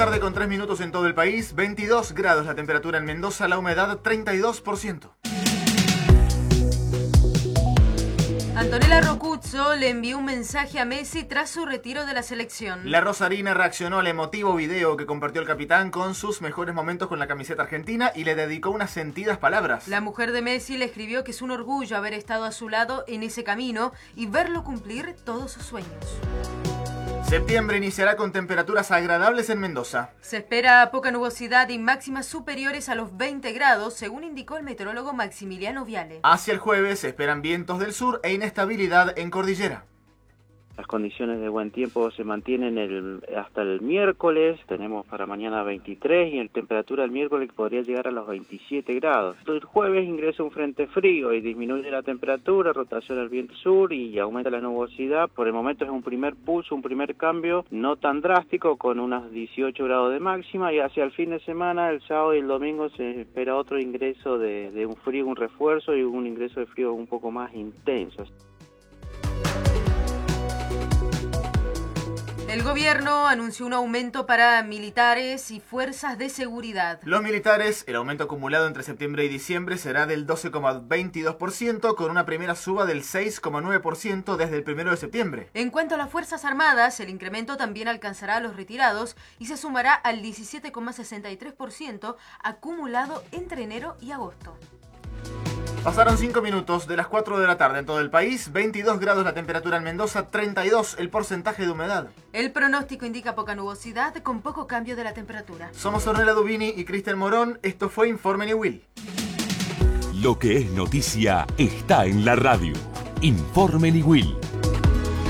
tarde con 3 minutos en todo el país, 22 grados la temperatura en Mendoza, la humedad 32%. Antonella Roccuzzo le envió un mensaje a Messi tras su retiro de la selección. La rosarina reaccionó al emotivo video que compartió el capitán con sus mejores momentos con la camiseta argentina y le dedicó unas sentidas palabras. La mujer de Messi le escribió que es un orgullo haber estado a su lado en ese camino y verlo cumplir todos sus sueños. Septiembre iniciará con temperaturas agradables en Mendoza. Se espera poca nubosidad y máximas superiores a los 20 grados, según indicó el meteorólogo Maximiliano Viale. Hacia el jueves se esperan vientos del sur e inestabilidad en cordillera. Las condiciones de buen tiempo se mantienen hasta el miércoles, tenemos para mañana 23 y en temperatura el miércoles podría llegar a los 27 grados. El jueves ingresa un frente frío y disminuye la temperatura, rotación al viento sur y aumenta la nubosidad. Por el momento es un primer pulso, un primer cambio no tan drástico con unos 18 grados de máxima y hacia el fin de semana, el sábado y el domingo se espera otro ingreso de un frío, un refuerzo y un ingreso de frío un poco más intenso. El gobierno anunció un aumento para militares y fuerzas de seguridad. Los militares, el aumento acumulado entre septiembre y diciembre será del 12,22%, con una primera suba del 6,9% desde el 1 de septiembre. En cuanto a las Fuerzas Armadas, el incremento también alcanzará a los retirados y se sumará al 17,63% acumulado entre enero y agosto. Pasaron 5 minutos de las 4 de la tarde en todo el país, 22 grados la temperatura en Mendoza, 32 el porcentaje de humedad. El pronóstico indica poca nubosidad con poco cambio de la temperatura. Somos Ornella Dubini y Cristian Morón, esto fue Informe Niwil. Lo que es noticia está en la radio. Informe Niwil.